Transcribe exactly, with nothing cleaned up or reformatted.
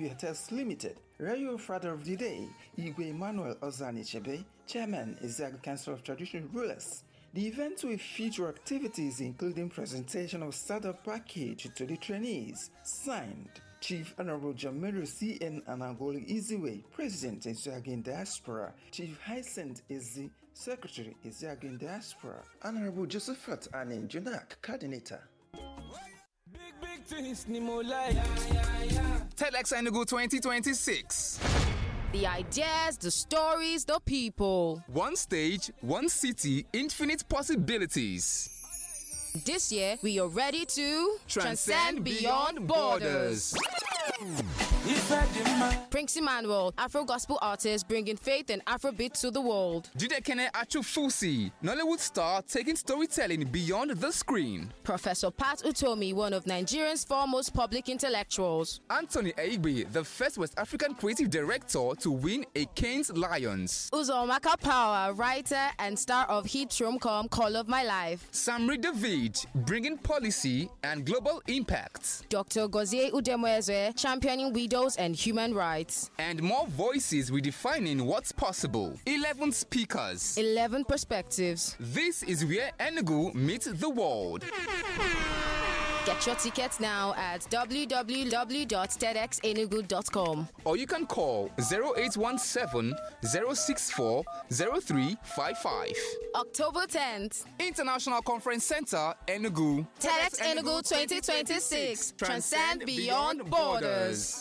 Distributors Limited. Royal Father of the Day, Igwe Emmanuel Ozanichebe, Chairman, Ezeagu Council of Traditional Rulers. The event will feature activities including presentation of startup package to the trainees. Signed, Chief Honorable Jamiru C N Anagoli Iziwe, President Ezeagu Diaspora, Chief Hyacinth Ezi, Secretary Ezeagu Diaspora, Honorable Josephat Anin Junak, Coordinator. Big, big things, Nimo like. Yeah, yeah, yeah. TEDx Enugu twenty twenty-six. The ideas, the stories, the people. One stage, one city, infinite possibilities. This year, we are ready to transcend, transcend beyond borders. Prince Emmanuel, Afro gospel artist bringing faith and Afrobeat to the world. Jide Kene Achufusi, Nollywood star taking storytelling beyond the screen. Professor Pat Utomi, one of Nigeria's foremost public intellectuals. Anthony Aigbe, the first West African creative director to win a Cannes Lions. Uzomaka Power, writer and star of hit rom-com Call of My Life. Samri David, bringing policy and global impact. Doctor Gozie Udemweze, championing widows and human rights. And more voices redefining what's possible. eleven speakers. eleven perspectives. This is where Enugu meets the world. Get your tickets now at w w w dot tedx enugu dot com. Or you can call zero eight one seven, zero six four, zero three five five. October tenth. International Conference Center, Enugu. TEDx Enugu twenty twenty-six. Transcend beyond borders.